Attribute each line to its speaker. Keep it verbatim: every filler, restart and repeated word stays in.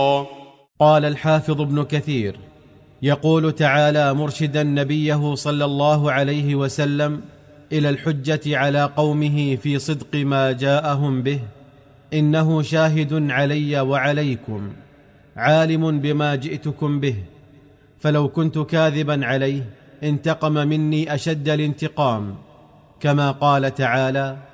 Speaker 1: قال الحافظ ابن كثير: يقول تعالى مرشدا نبيه صلى الله عليه وسلم إلى الحجة على قومه في صدق ما جاءهم به: إنه شاهد علي وعليكم عالم بما جئتكم به، فلو كنت كاذبا عليه انتقم مني أشد الانتقام، كما قال تعالى: